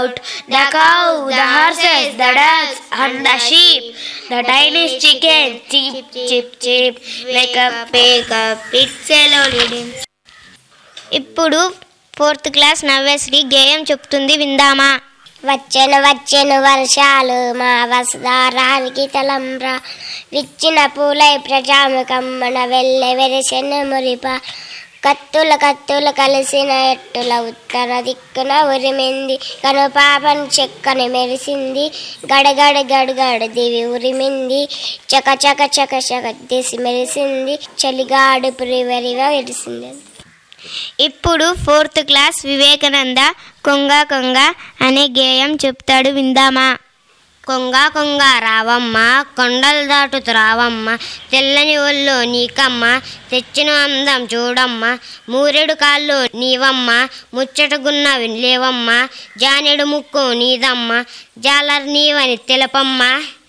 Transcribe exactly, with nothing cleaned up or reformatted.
The cow, the horses, the ducks, and the sheep. The tiny chicken, chip, chip, chip. Wake up, wake up, it's a lonely day. ఇప్పుడు fourth class Navyasri గేయం చెప్తుంది, విందామా? వచ్చెను వచ్చెను వర్షాలు మా వసుధారానికి తలంబ్రా, విచ్చిన పూలై ప్రజాముఖం మన వెళ్ళె వెరిసెను మురిప, కత్తుల కత్తులు కలిసిన ఎట్టుల ఉత్తర దిక్కున ఉరిమింది, కను పాపను చెక్కని మెరిసింది, గడగడ గడగడ దివి ఉరిమింది, చక చక చక చక దిసి మెరిసింది, చలిగాడు పురివరిగా ఎరిసింది. ఇప్పుడు ఫోర్త్ క్లాస్ వివేకానంద కొంగ కొంగ అనే గేయం చెప్తాడు, విందామా? కొంగ కొంగ రావమ్మ, కొండలు దాటుతూ రావమ్మ, తెల్లని ఒళ్ళు నీకమ్మ, తెచ్చిన అందం చూడమ్మ, మూరెడు కాళ్ళు నీవమ్మ, ముచ్చటగున్నవి లేవమ్మ, జానెడు ముక్కు నీదమ్మ, జాలర్ నీవని తెలపమ్మ.